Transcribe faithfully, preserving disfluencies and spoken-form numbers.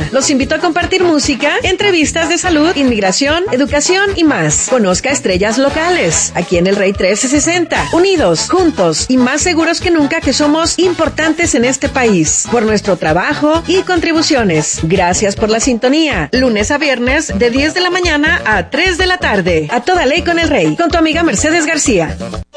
García. Los invito a compartir música, entrevistas de salud, inmigración, educación y más. Conozca estrellas locales, aquí en el Rey trece sesenta. Unidos, juntos y más seguros que nunca que somos importantes en este país. Por nuestro trabajo y contribuciones. Gracias por la sintonía. Lunes a viernes de diez de la mañana a tres de la tarde. A toda ley con el Rey. Con tu amiga Mercedes García.